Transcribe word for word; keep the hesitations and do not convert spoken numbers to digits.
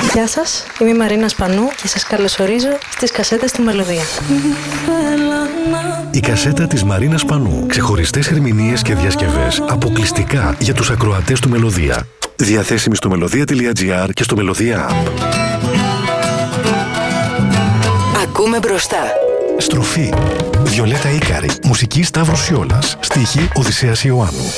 Γεια σας, είμαι η Μαρίνα Σπανού και σας καλωσορίζω στις κασέτες του Μελωδία. Η κασέτα της Μαρίνας Σπανού. Ξεχωριστές ερμηνείες και διασκευές αποκλειστικά για τους ακροατές του Μελωδία. Διαθέσιμη στο μελωδία τελεία τζι άρ και στο Μελωδία App. Ακούμε μπροστά. Στροφή. Βιολέτα Ίκαρη. Μουσική Σταύρος Σιόλας. Στίχη Οδυσσέας Ιωάννου.